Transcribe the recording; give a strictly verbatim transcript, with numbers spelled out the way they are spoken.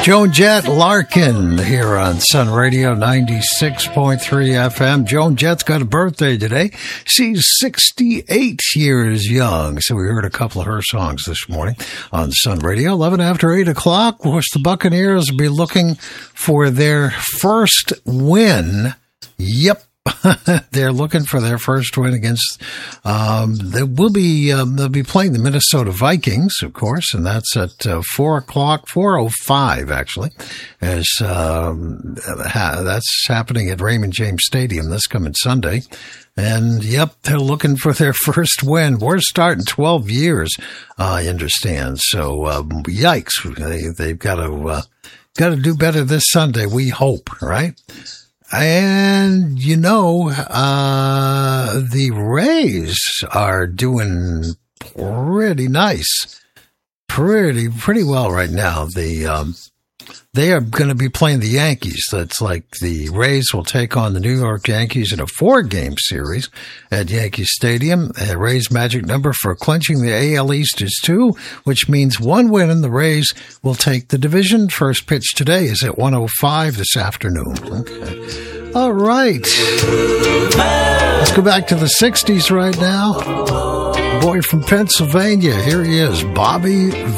Joan Jett Larkin here on Sun Radio ninety-six point three F M. Joan Jett's got a birthday today. She's sixty-eight years young. So we heard a couple of her songs this morning on Sun Radio. eleven after eight o'clock. Of course, the Buccaneers will be looking for their first win. Yep. They're looking for their first win against, um, they will be, um, they'll be playing the Minnesota Vikings, of course, and that's at uh, four o'clock, four oh five, actually, as, um, ha- that's happening at Raymond James Stadium this coming Sunday. And, yep, they're looking for their first win. We're starting twelve years, uh, I understand. So, um, yikes, they, they've got to, uh, got to do better this Sunday, we hope, right? And, you know, uh, the Rays are doing pretty nice, pretty, pretty well right now. The, um, they are going to be playing the Yankees. That's like the Rays will take on the New York Yankees in a four-game series at Yankee Stadium. The Rays' magic number for clinching the A L East is two, which means one win and the Rays will take the division. First pitch today is at one oh five this afternoon. Okay. All right. Let's go back to the sixties right now. Boy from Pennsylvania. Here he is, Bobby